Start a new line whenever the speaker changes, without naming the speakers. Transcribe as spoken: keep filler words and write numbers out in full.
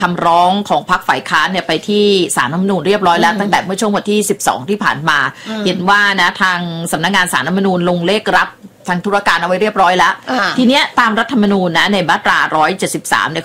คำร้องของพรรคฝ่ายค้านเนี่ยไปที่ศาลรัฐธรรมนูญเรียบร้อยแล้วตั้งแต่เมื่อช่วงวันที่สิบสองที่ผ่านมาเห็นว่านะทางสำนักงานศาลรัฐธรรมนูญลงเลขรับทางธุรการเอาไว้เรียบร้อยแล้วทีเนี้ยตามรัฐธรรมนูญนะในมาตราหนึ่งร้อยเจ็ดสิบสามเนี่ย